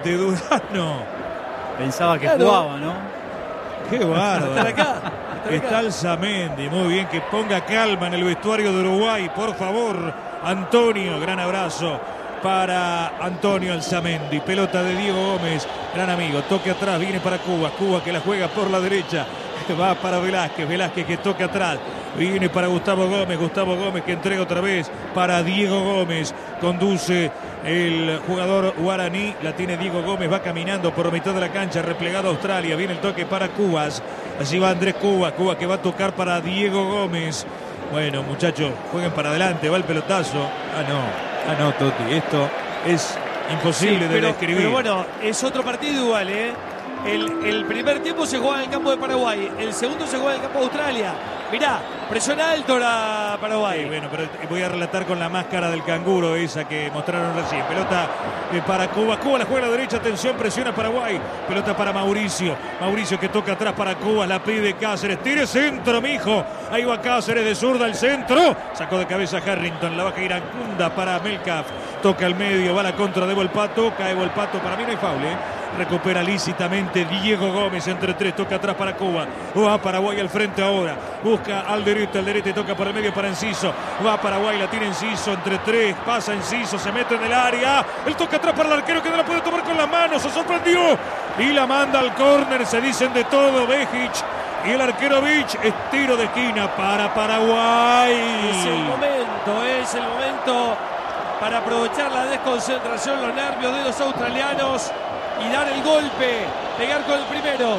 de Durano. Pensaba que jugaba, ¿no? Qué bárbaro. Está acá. Está el Samendi, muy bien, que ponga calma en el vestuario de Uruguay, por favor. Antonio, gran abrazo para Antonio Alzamendi. Pelota de Diego Gómez, gran amigo. Toque atrás, viene para Cuba. Cuba que la juega por la derecha. Va para Velázquez. Velázquez que toca atrás. Viene para Gustavo Gómez. Gustavo Gómez que entrega otra vez para Diego Gómez. Conduce el jugador guaraní. La tiene Diego Gómez. Va caminando por mitad de la cancha. Replegado a Australia. Viene el toque para Cubas. Allí va Andrés Cubas. Cubas que va a tocar para Diego Gómez. Bueno, muchachos, jueguen para adelante. Va el pelotazo. Ah, no, Toti. Esto es imposible de describir. Pero bueno, es otro partido igual, ¿eh? El primer tiempo se juega en el campo de Paraguay. El segundo se juega en el campo de Australia. Mirá, presiona alto la Paraguay. Sí, bueno, pero voy a relatar con la máscara del canguro esa que mostraron recién. Pelota para Cuba. Cuba la juega a la derecha. Atención, presiona Paraguay. Pelota para Mauricio. Mauricio que toca atrás para Cuba. La pide Cáceres. Tire centro, mijo. Ahí va Cáceres de zurda al centro. Sacó de cabeza Harrington. La baja Iracunda para Melcaf. Toca al medio. Va la contra de Volpato. Cae Volpato. Para mí no hay foul, ¿eh? Recupera lícitamente Diego Gómez entre tres. Toca atrás para Cuba. Va Paraguay al frente ahora. Busca al derecho. Toca para el medio para Enciso. Va Paraguay. La tiene Enciso entre tres. Pasa Enciso. Se mete en el área. El toque atrás para el arquero que no la puede tomar con las manos. Se sorprendió. Y la manda al córner. Se dicen de todo. Bejic. Y el arquero Vich. Es tiro de esquina para Paraguay. Es el momento para aprovechar la desconcentración, los nervios de los australianos y dar el golpe, pegar con el primero.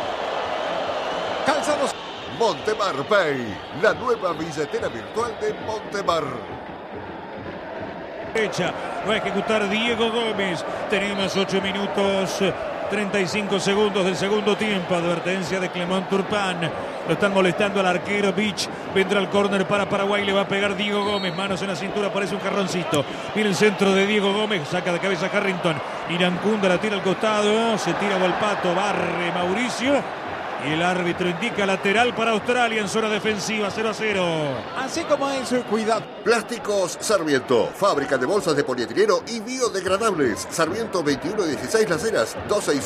Calzados Montemar Pay, la nueva billetera virtual de Montemar. Derecha, va a ejecutar Diego Gómez. Tenemos 8 minutos 35 segundos del segundo tiempo. Advertencia de Clement Turpin. Lo están molestando al arquero Vich. Vendrá el córner para Paraguay. Le va a pegar Diego Gómez. Manos en la cintura. Parece un jarroncito. Viene el centro de Diego Gómez. Saca de cabeza Harrington. Irancunda la tira al costado. Se tira Volpato. Barre Mauricio. Y el árbitro indica lateral para Australia en zona defensiva. 0-0. Así como eso, cuidado. Plásticos Sarmiento, fábrica de bolsas de polietileno y biodegradables. Sarmiento 2116 Las Heras,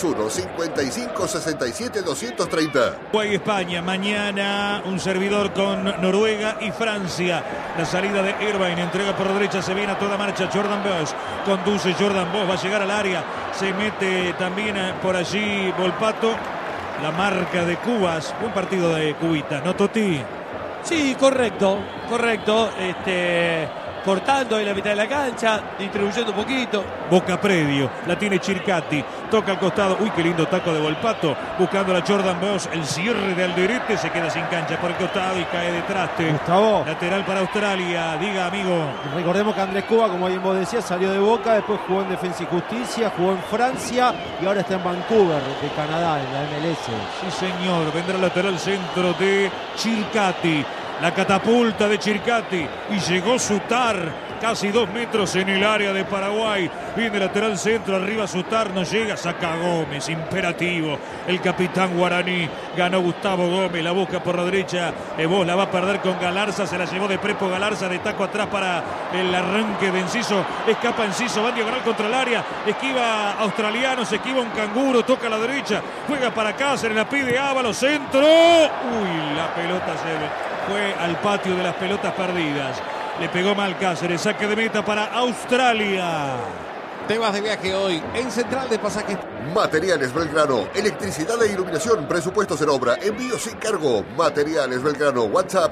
261-5567-230. Uruguay, España. Mañana un servidor con Noruega y Francia. La salida de Irvine. Entrega por la derecha. Se viene a toda marcha Jordan Bosch. Conduce Jordan Bosch. Va a llegar al área. Se mete también por allí Volpato. La marca de Cubas. Buen partido de Cubita, ¿no, Toti? Sí, correcto. Cortando en la mitad de la cancha, distribuyendo un poquito. Boca predio, la tiene Chircati, toca al costado, uy, qué lindo taco de Volpato, buscando a Jordan Bosch, el cierre de Alderete, se queda sin cancha por el costado y cae de traste. Gustavo. Lateral para Australia, diga amigo. Recordemos que Andrés Cuba, como bien vos decías, salió de Boca, después jugó en Defensa y Justicia, jugó en Francia y ahora está en Vancouver, de Canadá, en la MLS. Sí, señor, vendrá el lateral centro de Chircati. La catapulta de Chircati y llegó Sutar, casi 2 metros en el área de Paraguay. Viene lateral centro, arriba Sutar, no llega, saca Gómez, imperativo. El capitán guaraní, ganó Gustavo Gómez, la busca por la derecha. Vos la va a perder con Galarza, se la llevó de prepo Galarza, de taco atrás para el arranque de Enciso. Escapa Enciso, va a diagonal contra el área, esquiva australiano, se esquiva un canguro, toca a la derecha, juega para Cáceres, la pide Ábalos, centro. Uy, la pelota fue al patio de las pelotas perdidas. Le pegó mal Cáceres. Saque de meta para Australia. Te vas de viaje hoy en Central de Pasajes. Materiales Belgrano, electricidad e iluminación, presupuestos en obra, envío sin cargo. Materiales Belgrano, WhatsApp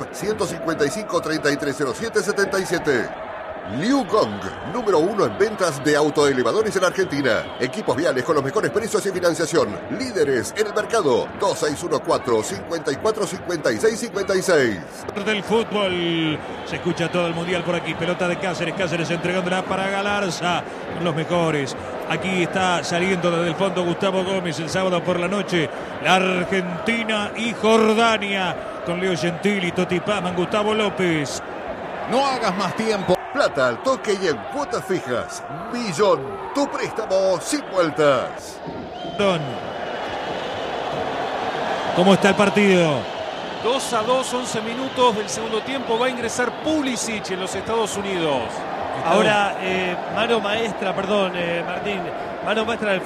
155-3307-77. Liu Gong, número 1 en ventas de autoelevadores en Argentina. Equipos viales con los mejores precios y financiación. Líderes en el mercado. 2614-545656. Del fútbol. Se escucha todo el mundial por aquí. Pelota de Cáceres. Cáceres entregándola para Galarza. Los mejores. Aquí está saliendo desde el fondo Gustavo Gómez el sábado por la noche. La Argentina y Jordania. Con Leo Gentili, Toti Pazman, Gustavo López. No hagas más tiempo. Plata al toque y en cuotas fijas. Millón, tu préstamo sin vueltas. ¿Cómo está el partido? 2-2, 11 minutos del segundo tiempo. Va a ingresar Pulisic en los Estados Unidos. Ahora, mano maestra, Martín. Mano maestra del